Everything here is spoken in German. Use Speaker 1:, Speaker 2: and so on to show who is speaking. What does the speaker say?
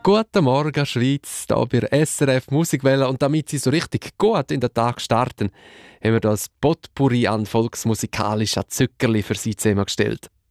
Speaker 1: Guten Morgen, Schweiz, hier bei der SRF Musikwelle. Und damit Sie so richtig gut in den Tag starten, haben wir das Potpourri an volksmusikalischen Zuckerli für Sie zusammengestellt.